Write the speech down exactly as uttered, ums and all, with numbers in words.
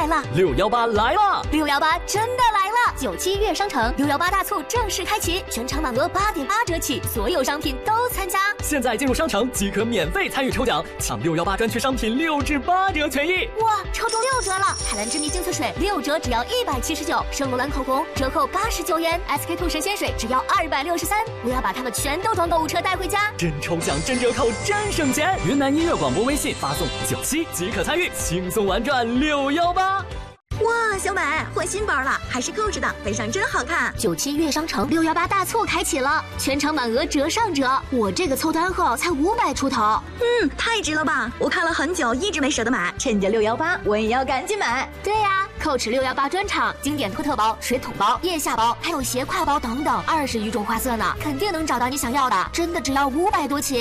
来了， 六幺八来了， 六幺八真的来了！九七悦商城六幺八大促正式开启，全场满额八点八折起，所有商品都参加。 现在进入商城即可免费参与抽奖，抢六幺八专区商品六至八折权益。 哇，抽中六折了！海蓝之谜净色水六折只要一百七十九，圣罗兰口红折扣八十九元 ，S K two 神仙水只要二百六十三。我要把它们全都装购物车带回家， 真抽奖、真折扣、真省钱！云南音乐广播微信发送九七即可参与，轻松玩转六幺八。 哇，小美换新包了，还是购置的，背上真好看。 九七悦商城六幺八大促开启了，全场满额折上折，我这个凑单后才五百出头。 嗯，太值了吧！我看了很久，一直没舍得买，趁着六幺八，我也要赶紧买。 对呀、啊，蔻驰六幺八专场，经典托特包、水桶包、腋下包，还有斜挎包等等，二十余种花色呢，肯定能找到你想要的，真的只要五百多起。